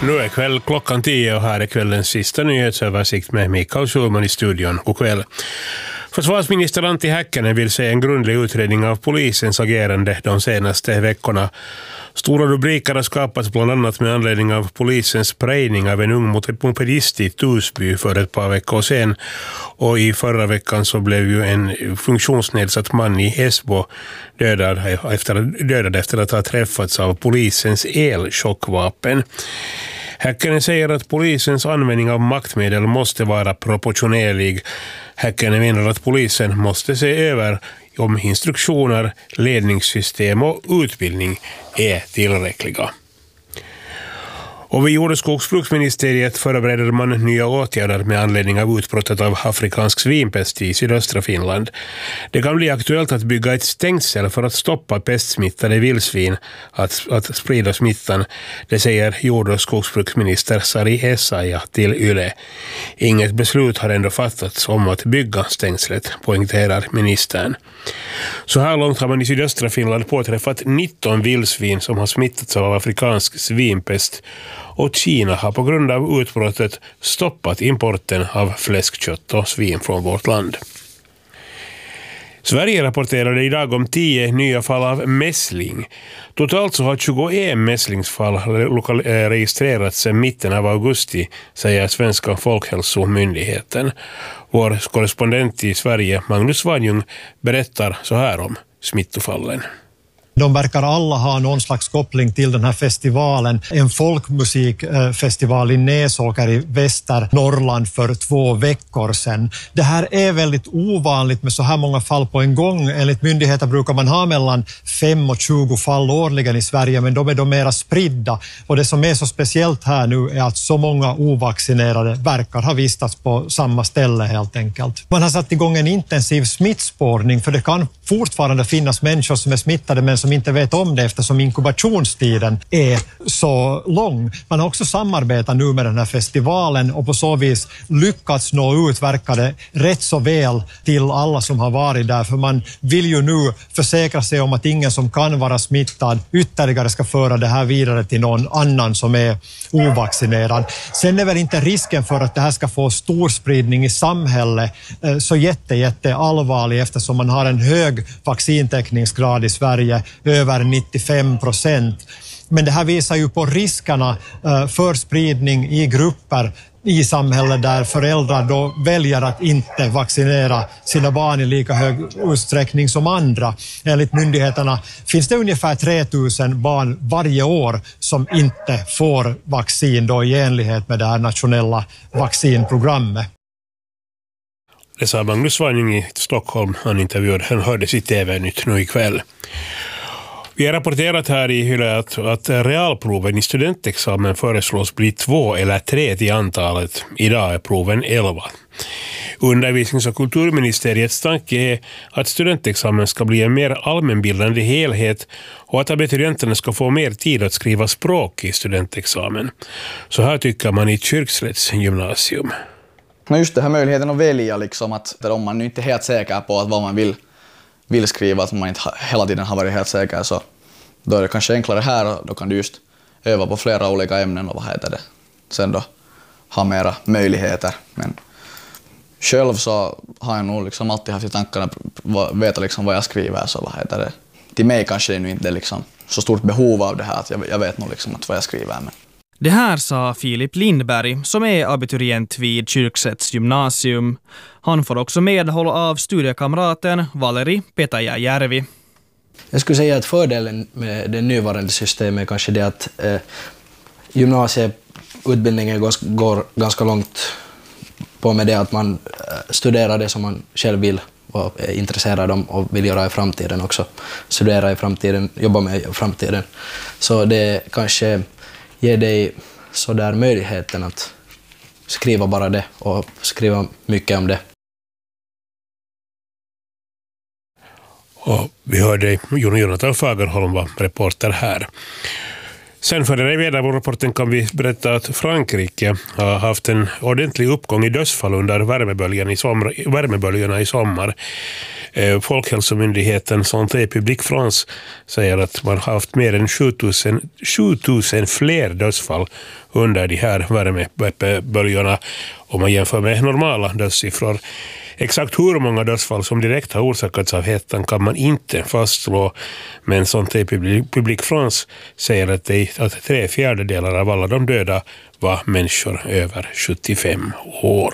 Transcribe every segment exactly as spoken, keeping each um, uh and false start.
Nu är kväll klockan tio och här är kvällens sista nyhetsöversikt med Mikael Schulman i studion. God kväll. Försvarsminister Antti Häkkänen vill se en grundlig utredning av polisens agerande de senaste veckorna. Stora rubriker har skapats bland annat med anledning av polisens sprayning av en ung mopedist i Torsby för ett par veckor sedan. Och i förra veckan så blev ju en funktionsnedsatt man i Esbo dödad efter, dödad efter att ha träffats av polisens elchockvapen. Häkkänen säger att polisens användning av maktmedel måste vara proportionerlig. Häkkänen menar att polisen måste se över om instruktioner, ledningssystem och utbildning är tillräckliga. Och vid jord- och skogsbruksministeriet förbereder man nya åtgärder med anledning av utbrottet av afrikansk svinpest i sydöstra Finland. Det kan bli aktuellt att bygga ett stängsel för att stoppa pestsmittade vildsvin att, att sprida smittan. Det säger jord- och skogsbruksminister Sari Essayah till Yle. Inget beslut har ändå fattats om att bygga stängslet, poängterar ministern. Så här långt har man i sydöstra Finland påträffat nitton vildsvin som har smittats av afrikansk svinpest. Och Kina har på grund av utbrottet stoppat importen av fläskkött och svin från vårt land. Sverige rapporterade idag om tio nya fall av mässling. Totalt så har tjugoett mässlingsfall registrerats sedan mitten av augusti, säger Svenska folkhälsomyndigheten. Vår korrespondent i Sverige, Magnus Svanjung, berättar så här om smittofallen. De verkar alla ha någon slags koppling till den här festivalen. En folkmusikfestival i Näsåker i Västernorrland för två veckor sedan. Det här är väldigt ovanligt med så här många fall på en gång. Enligt myndigheter brukar man ha mellan fem och tjugo fall årligen i Sverige, men de är de mera spridda. Och det som är så speciellt här nu är att så många ovaccinerade verkar ha vistats på samma ställe helt enkelt. Man har satt igång en intensiv smittspårning, för det kan fortfarande finnas människor som är smittade men som inte vet om det eftersom inkubationstiden är så lång. Man har också samarbetat nu med den här festivalen och på så vis lyckats nå ut, verkar det, rätt så väl till alla som har varit där. För man vill ju nu försäkra sig om att ingen som kan vara smittad ytterligare ska föra det här vidare till någon annan som är ovaccinerad. Sen är väl inte risken för att det här ska få stor spridning i samhället så jätte, jätte allvarlig eftersom man har en hög vaccintäckningsgrad i Sverige, över nittiofem procent. Men det här visar ju på riskerna för spridning i grupper i samhället där föräldrar då väljer att inte vaccinera sina barn i lika hög utsträckning som andra. Enligt myndigheterna finns det ungefär tre tusen barn varje år som inte får vaccin då i enlighet med det här nationella vaccinprogrammet. Det sa Magnus Svanjung i Stockholm. Han intervjuade, han hördes i T V-nytt nu ikväll. Vi har rapporterat här i Yle att, att realproven i studentexamen föreslås bli två eller tre till antalet. Idag är proven elva. Undervisnings- och kulturministeriets tanke är att studentexamen ska bli en mer allmänbildande helhet och att abiturienterna ska få mer tid att skriva språk i studentexamen. Så här tycker man i Kyrkslätts gymnasium. Men just det här möjligheten att välja, liksom, att om man nu inte är helt säker på att vad man vill, vill skriva, att man inte hela tiden har varit helt säker, så då är det kanske enklare här och då kan du just öva på flera olika ämnen och vad heter det. Sen då ha mera möjligheter. Men själv så har jag nog liksom alltid haft i tankarna att veta liksom vad jag skriver, så vad heter det. Till mig kanske det nu inte är liksom så stort behov av det här att jag, jag vet nog liksom att vad jag skriver. Men det här sa Filip Lindberg som är abiturient vid Kyrkslätts gymnasium. Han får också medhåll av studiekamraten Valeri Petajärvi. Jag skulle säga att fördelen med det nuvarande systemet är kanske det att eh, gymnasieutbildningen går, går ganska långt på med det att man eh, studerar det som man själv vill och är intresserad om och vill göra i framtiden också. Studera i framtiden, jobba med i framtiden. Så det kanske ger dig så där möjligheten att skriva bara det och skriva mycket om det. Och vi hörde Jonathan Fagerholm var reporter här. Sen för den här väderrapporten kan vi berätta att Frankrike har haft en ordentlig uppgång i dödsfall under värmeböljan i sommar, värmeböljorna i sommar. Eh, Folkhälsomyndigheten Santé Publique France säger att man har haft mer än sju tusen fler dödsfall under de här värmeböljorna om man jämför med normala dödssiffror. Exakt hur många dödsfall som direkt har orsakats av hettan kan man inte fastslå, men Santé Publique France säger att, det, att tre fjärdedelar av alla de döda var människor över sjuttiofem år.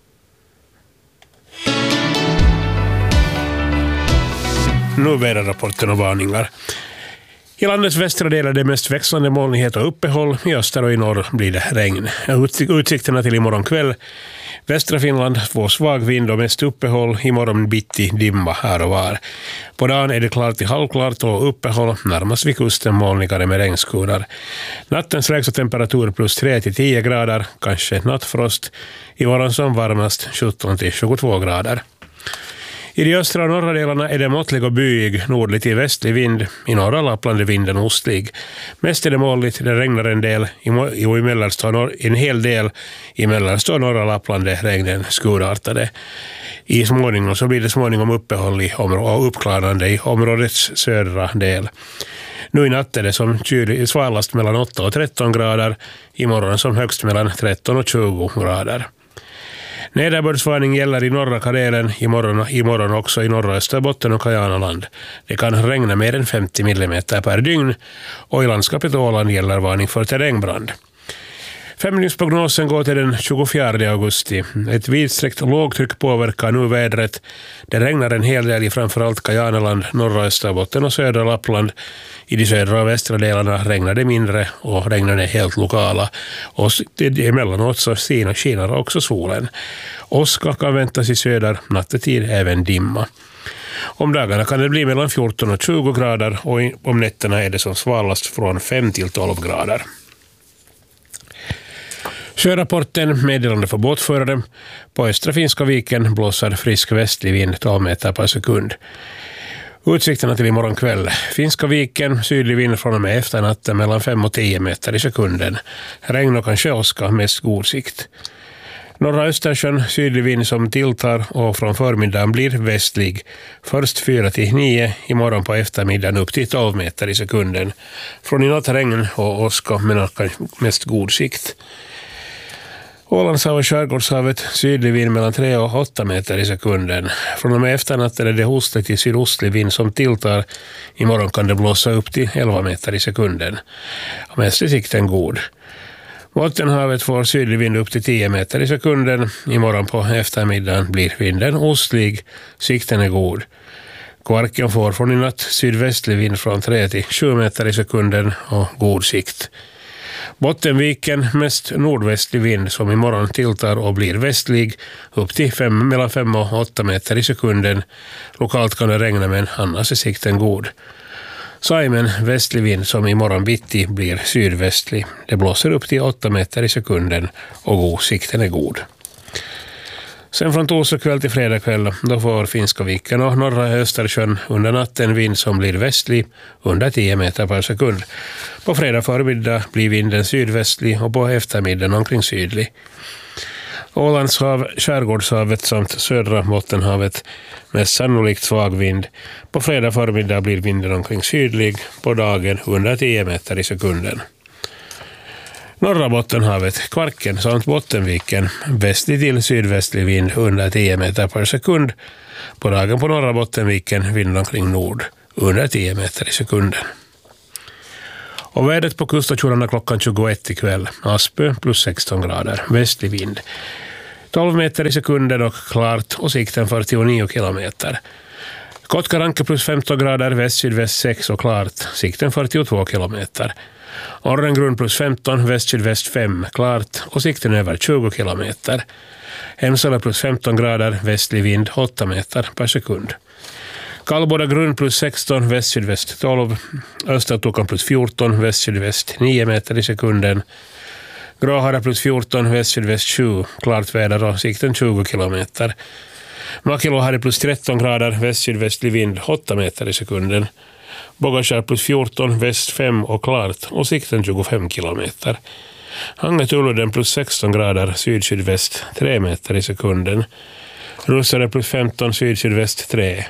Nu väderrapporten och varningar. I landets västra del är det mest växlande molnighet och uppehåll. I öster och i norr blir det regn. Utsikterna till imorgon kväll. Västra Finland får svag vind och mest uppehåll. Imorgon bitti dimma här och var. På dagen är det klart till halvklart och uppehåll. Närmast vid kusten molnigare med regnskurar. Nattens lägsta temperatur plus tre till tio grader. Kanske nattfrost. Imorgon som varmast sjutton till tjugotvå grader. I de östra och norra delarna är det måttlig och byig, nordlig till västlig vind. I norra Lappland är vinden ostlig. Mest är det molnigt, det regnar en del. I, i, i mellanstå, en hel del i mellanstå och norra Lappland är regnen skurartade. I småningom så blir det småningom uppehåll i och uppklarande i områdets södra del. Nu i natt är det som kylig, svalast mellan åtta och tretton grader. Imorgon som högst mellan tretton och tjugo grader. Nederbördsvarning gäller i norra Karelen, imorgon, imorgon också i norra Österbotten och Kajanaland. Det kan regna mer än femtio millimeter per dygn och i landskapet Åland gäller varning för terrängbrand. Femdygnsprognosen går till den tjugofjärde augusti. Ett vidsträckt lågtryck påverkar nu vädret. Det regnar en hel del i framförallt Kajanaland, norra Österbotten och södra Lappland. I de södra och västra delarna regnar det mindre och regnar är helt lokala. Och emellanåt så skiner också solen. Åska kan väntas i söder, nattetid även dimma. Om dagarna kan det bli mellan fjorton och tjugo grader och om nätterna är det som svalast från fem till tolv grader. Sjörapporten meddelande för båtförare. På östra Finska viken blåser frisk västlig vind tolv meter per sekund. Utsikterna till imorgon kväll. Finska viken, sydlig vind från och med efternatten mellan fem och tio meter i sekunden. Regn och kanske åska, mest god sikt. Norra Östersjön, sydlig vind som tilltar och från förmiddagen blir västlig. Först fyra till nio, imorgon på eftermiddagen upp till tolv meter i sekunden. Från i natt regn och åska, men mest god sikt. Ålandshav och Skärgårdshavet, sydlig vind mellan tre och åtta meter i sekunden. Från och med efternatten är det ostlig till sydostlig vind som tilltar. Imorgon kan det blåsa upp till elva meter i sekunden. Mest är sikten god. Bottenhavet får sydlig vind upp till tio meter i sekunden. Imorgon på eftermiddagen blir vinden ostlig. Sikten är god. Kvarken får från i natt sydvästlig vind från tre till sju meter i sekunden och god sikt. Bottenviken mest nordvästlig vind som imorgon tilltar och blir västlig upp till fem, mellan fem och åtta meter i sekunden. Lokalt kan det regna men annars är sikten god. Saimen västlig vind som imorgon bitti blir sydvästlig. Det blåser upp till åtta meter i sekunden och god, sikten är god. Sen från torsdag kväll till fredag kväll då får Finska viken och norra Östersjön under natten vind som blir västlig under tio meter per sekund. På fredag förmiddag blir vinden sydvästlig och på eftermiddagen omkring sydlig. Ålandshav, Skärgårdshavet samt södra Bottenhavet med sannolikt svag vind. På fredag förmiddag blir vinden omkring sydlig, på dagen under tio meter i sekunden. Norra Bottenhavet, Kvarken samt Bottenviken, västlig till sydvästlig vind under tio meter per sekund. På dagen på norra Bottenviken vind omkring nord under tio meter i sekunden. Och vädret på kuststationerna klockan tjugoett ikväll. Aspö plus sexton grader, västlig vind. tolv meter i sekunden och klart och sikten fyrtionio kilometer. Kotkaranke plus femton grader, väst-sydväst sex och klart, sikten fyrtiotvå kilometer. Orrengrund plus femton, väst-sydväst fem, klart och sikten över tjugo kilometer. Hemsala plus femton grader, västlig vind åtta meter per sekund. Kallboda grund plus sexton, väst-sydväst tolv, Östertokan plus fjorton, väst-sydväst nio meter i sekunden. Gråhara plus fjorton, väst-sydväst sju, klart väder och sikten tjugo kilometer. Makilohari plus tretton grader, väst-sydvästlig vind åtta meter i sekunden. Bogashar plus fjorton, väst fem och klart och sikten tjugofem kilometer. Hangetuluden plus sexton grader, syd-sydväst tre meter i sekunden. Russare plus femton, syd-sydväst tre.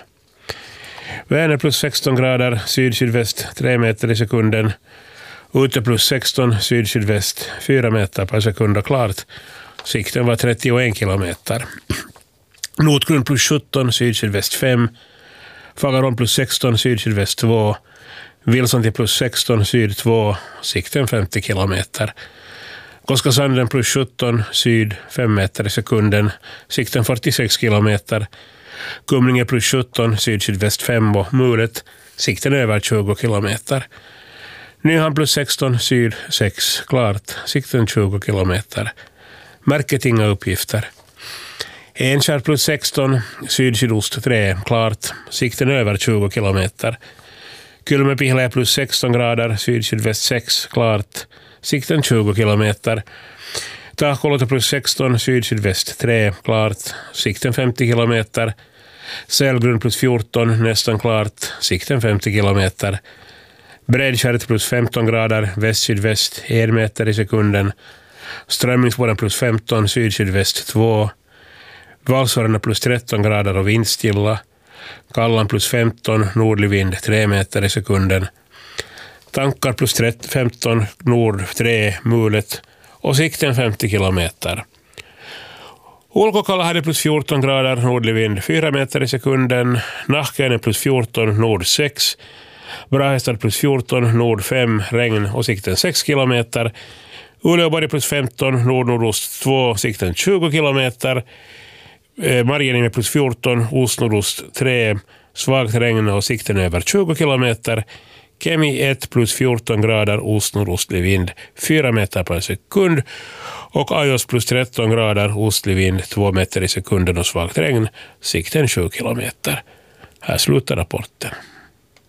Vänern plus sexton grader, syd-sydväst tre meter i sekunden. Ute plus sexton, syd-sydväst fyra meter per sekund och klart. Sikten var trettioen kilometer. Notgrund plus sjutton, syd-sydväst fem. Fagaron plus sexton, syd-sydväst två. Vilsanti plus sexton, syd två. Sikten femtio kilometer. Koskasanden plus sjutton, syd fem meter i sekunden. Sikten fyrtiosex kilometer. Kumlinge plus sjutton, syd-sydväst fem och mulet. Sikten över tjugo kilometer. Nyhamn plus sexton, syd sex, klart. Sikten tjugo kilometer. Märket inga uppgifter. Enkär plus sexton, syd-sydost tre, klart. Sikten över tjugo kilometer. Kylmäpihlä plus sexton grader, syd-sydväst sex, klart. Sikten tjugo kilometer. Tahkolote plus sexton, syd-sydväst tre, klart. Sikten femtio kilometer. Sälgrund plus fjorton, nästan klart. Sikten femtio kilometer. Bredkärret plus femton grader, väst-sydväst en meter i sekunden. Strömmingsbåden plus femton, syd-sydväst två. Valsvararna plus tretton grader och vindstilla. Kallan plus femton, nordlig vind tre meter i sekunden. Tankar plus femton, nord tre, mulet och sikten femtio kilometer. Ulkokalla hade plus fjorton grader, nordlig vind fyra meter i sekunden. Nahkäinen plus fjorton, nord sex. Brahestad plus fjorton, nord fem, regn och sikten sex kilometer. Uleåborg plus femton, nord-nordost två, sikten tjugo kilometer. Marjeninge plus fjorton, ost-nordost tre, svagt regn och sikten över tjugo kilometer. Kemi ett plus fjorton grader, ost-nordostlig vind fyra meter per sekund. Och Ajos plus tretton grader, ostlig vind två meter i sekunden och svagt regn, sikten sju kilometer. Här slutar rapporten.